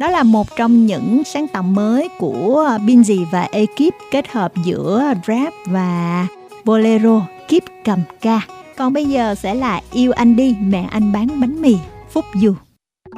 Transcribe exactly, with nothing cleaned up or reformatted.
Đó là một trong những sáng tạo mới của Binz và ekip, kết hợp giữa rap và bolero, Kíp cầm ca. Còn bây giờ sẽ là Yêu Anh Đi, Mẹ Anh Bán Bánh Mì, Phúc Du.